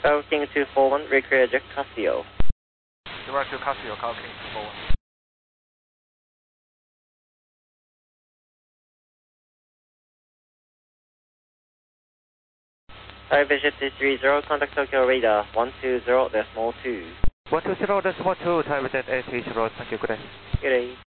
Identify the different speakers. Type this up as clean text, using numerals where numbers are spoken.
Speaker 1: King 241, require eject Casio.
Speaker 2: Direct to Casio, call King 241.
Speaker 1: Vision 230, contact Tokyo radar 120.2.
Speaker 2: 120.2, Thai Vision 830, thank you, good day.
Speaker 1: Good day.